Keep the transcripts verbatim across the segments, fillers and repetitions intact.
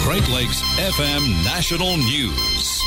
Great Lakes F M National News.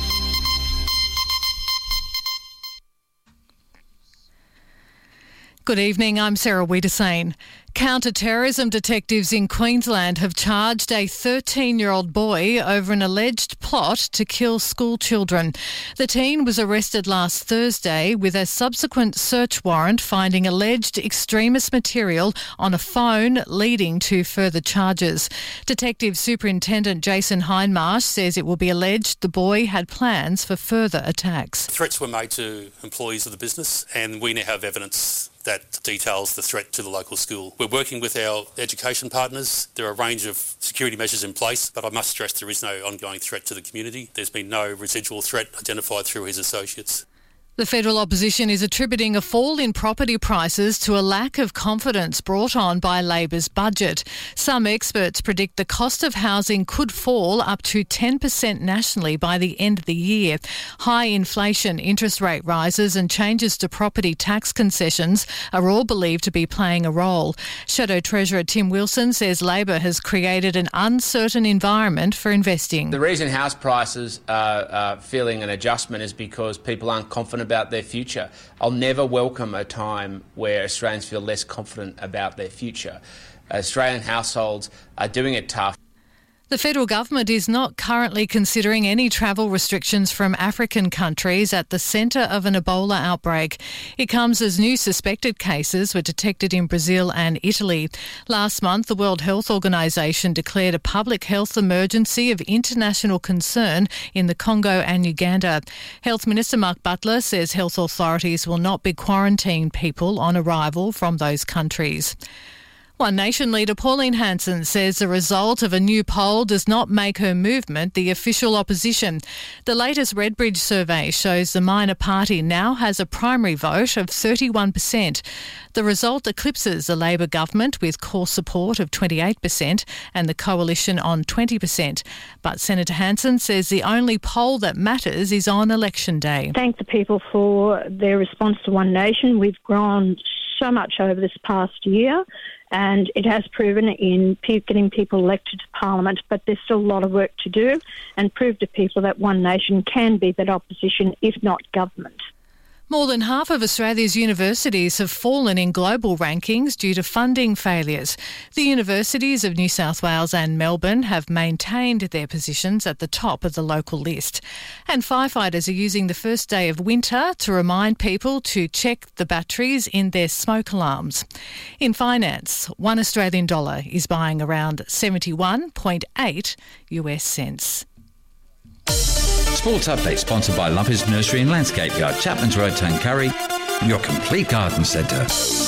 Good evening, I'm Sarah Wiedersane. Counter-terrorism detectives in Queensland have charged a thirteen-year-old boy over an alleged plot to kill school children. The teen was arrested last Thursday with a subsequent search warrant finding alleged extremist material on a phone, leading to further charges. Detective Superintendent Jason Hindmarsh says it will be alleged the boy had plans for further attacks. Threats were made to employees of the business, and we now have evidence that details the threat to the local school. We're working with our education partners. There are a range of security measures in place, but I must stress there is no ongoing threat to the community. There's been no residual threat identified through his associates. The federal opposition is attributing a fall in property prices to a lack of confidence brought on by Labor's budget. Some experts predict the cost of housing could fall up to ten percent nationally by the end of the year. High inflation, interest rate rises and changes to property tax concessions are all believed to be playing a role. Shadow Treasurer Tim Wilson says Labor has created an uncertain environment for investing. The reason house prices are uh, feeling an adjustment is because people aren't confident about their future. I'll never welcome a time where Australians feel less confident about their future. Australian households are doing it tough. The federal government is not currently considering any travel restrictions from African countries at the centre of an Ebola outbreak. It comes as new suspected cases were detected in Brazil and Italy. Last month, the World Health Organization declared a public health emergency of international concern in the Congo and Uganda. Health Minister Mark Butler says health authorities will not be quarantining people on arrival from those countries. One Nation leader Pauline Hanson says the result of a new poll does not make her movement the official opposition. The latest Redbridge survey shows the minor party now has a primary vote of thirty-one percent. The result eclipses the Labor government with core support of twenty-eight percent and the coalition on twenty percent. But Senator Hanson says the only poll that matters is on election day. Thank the people for their response to One Nation. We've grown so much over this past year, and it has proven in getting people elected to Parliament, but there's still a lot of work to do and prove to people that One Nation can be that opposition, if not government. More than half of Australia's universities have fallen in global rankings due to funding failures. The universities of New South Wales and Melbourne have maintained their positions at the top of the local list. And firefighters are using the first day of winter to remind people to check the batteries in their smoke alarms. In finance, one Australian dollar is buying around seventy-one point eight U S cents. Sports Update sponsored by Lumpers Nursery and Landscape Yard, Chapman's Road, Tuncurry, your complete garden centre.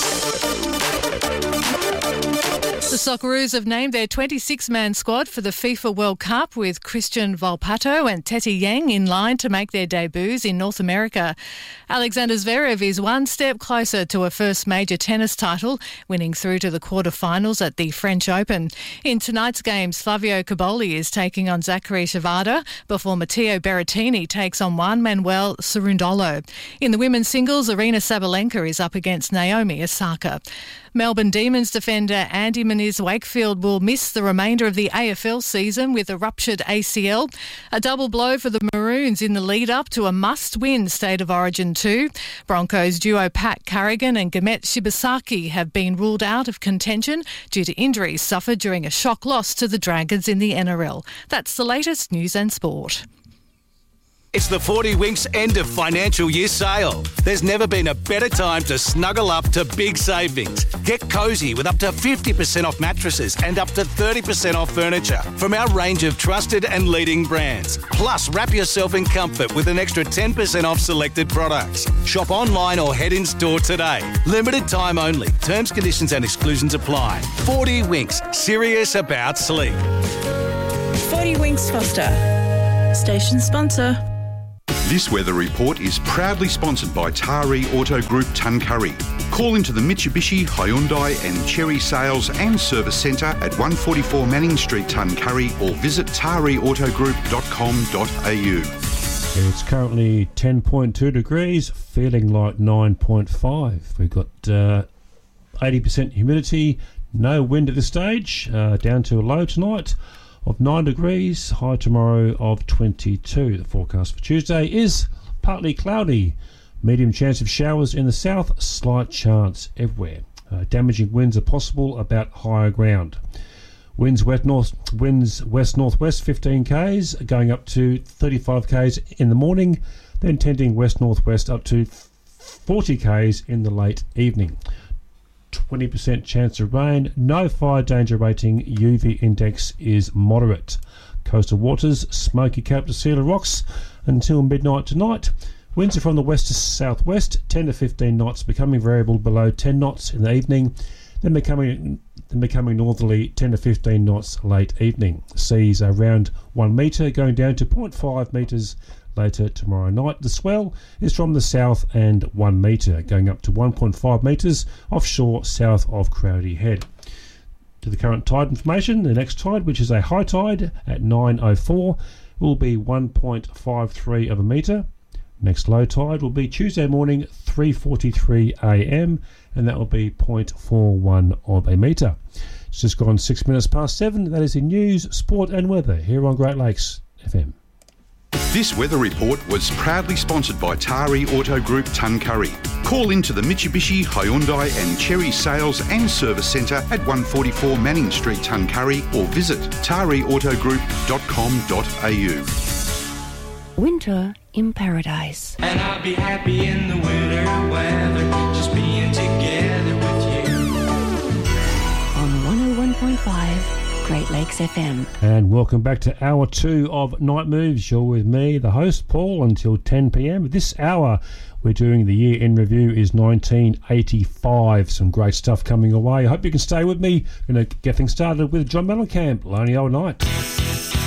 The Socceroos have named their twenty-six man squad for the FIFA World Cup with Christian Volpato and Teti Yang in line to make their debuts in North America. Alexander Zverev is one step closer to a first major tennis title, winning through to the quarterfinals at the French Open. In tonight's games, Flavio Caboli is taking on Zachary Shivada before Matteo Berrettini takes on Juan Manuel Cerundolo. In the women's singles, Arina Sabalenka is up against Naomi Osaka. Melbourne Demons defender Andy Moniz-Wakefield will miss the remainder of the A F L season with a ruptured A C L. A double blow for the Maroons in the lead-up to a must-win State of Origin two. Broncos duo Pat Carrigan and Gamet Shibasaki have been ruled out of contention due to injuries suffered during a shock loss to the Dragons in the N R L. That's the latest news and sport. It's the forty Winks end of financial year sale. There's never been a better time to snuggle up to big savings. Get cosy with up to fifty percent off mattresses and up to thirty percent off furniture from our range of trusted and leading brands. Plus, wrap yourself in comfort with an extra ten percent off selected products. Shop online or head in store today. Limited time only. Terms, conditions and exclusions apply. forty Winks. Serious about sleep. forty Winks Foster. Station sponsor. This weather report is proudly sponsored by Taree Auto Group Tuncurry. Call into the Mitsubishi, Hyundai and Chery Sales and Service Centre at one forty-four Manning Street, Tuncurry, or visit taree auto group dot com dot a u. It's currently ten point two degrees, feeling like nine point five. We've got uh, eighty percent humidity, no wind at this stage, uh, down to a low tonight of nine degrees, high tomorrow of twenty-two. The forecast for Tuesday is partly cloudy, medium chance of showers in the south, slight chance everywhere. Uh, damaging winds are possible about higher ground. Winds west north, winds west northwest fifteen k's, going up to thirty-five k's in the morning, then tending west northwest up to forty k's in the late evening. twenty percent chance of rain, no fire danger rating, U V index is moderate. Coastal waters, smoky Cape to Sealer rocks until midnight tonight. Winds are from the west to southwest, ten to fifteen knots, becoming variable below ten knots in the evening, then becoming then becoming northerly ten to fifteen knots late evening. Seas are around one metre, going down to zero point five metres later tomorrow night. The swell is from the south and one metre, going up to one point five metres offshore south of Crowdy Head. To the current tide information, the next tide, which is a high tide at nine oh four, will be one point five three of a metre. Next low tide will be Tuesday morning, three forty-three a m, and that will be zero point four one of a metre. It's just gone six minutes past seven. That is in news, sport and weather here on Great Lakes F M. This weather report was proudly sponsored by Tari Auto Group Tuncurry. Call into the Mitsubishi, Hyundai and Cherry Sales and Service Centre at one forty-four Manning Street, Tuncurry, or visit tari auto group dot com dot a u. Winter in Paradise. And I'll be happy in the winter weather, just being together with you. On one oh one point five Great Lakes F M. And welcome back to hour two of Night Moves. You're with me, the host, Paul, until ten p m. This hour, we're doing the year in review is nineteen eighty-five. Some great stuff coming away. I hope you can stay with me. We're going to get things started with John Mellencamp, Lonely Old Night.